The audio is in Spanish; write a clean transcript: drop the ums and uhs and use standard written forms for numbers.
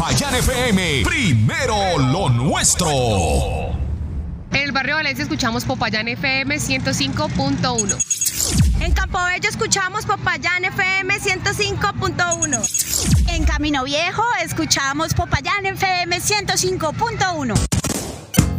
Popayán FM, primero lo nuestro. En el barrio Valencia escuchamos Popayán FM 105.1. En Campo Bello escuchamos Popayán FM 105.1. En Camino Viejo escuchamos Popayán FM 105.1.